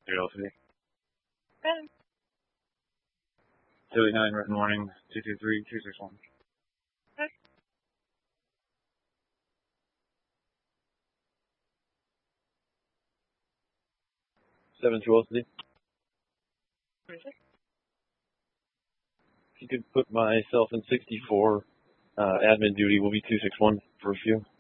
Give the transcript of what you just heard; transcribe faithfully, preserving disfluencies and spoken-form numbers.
three L C D. Ben. two eighty-nine, written warning, two two three, two six one. Ben. seven two L C D. What is it? If you could put myself in sixty-four, uh, admin duty will be two six one for a few.